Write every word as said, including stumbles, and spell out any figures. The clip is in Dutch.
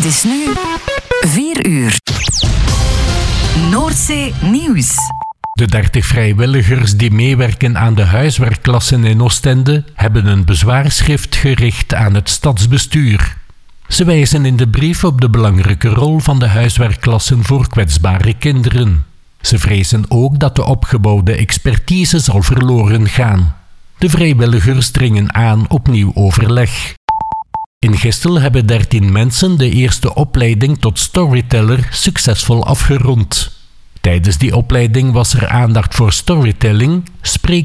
Het is nu vier uur. Noordzee Nieuws. De dertig vrijwilligers die meewerken aan de huiswerkklassen in Oostende hebben een bezwaarschrift gericht aan het stadsbestuur. Ze wijzen in de brief op de belangrijke rol van de huiswerkklassen voor kwetsbare kinderen. Ze vrezen ook dat de opgebouwde expertise zal verloren gaan. De vrijwilligers dringen aan op nieuw overleg. In Gistel hebben dertien mensen de eerste opleiding tot storyteller succesvol afgerond. Tijdens die opleiding was er aandacht voor storytelling, spreek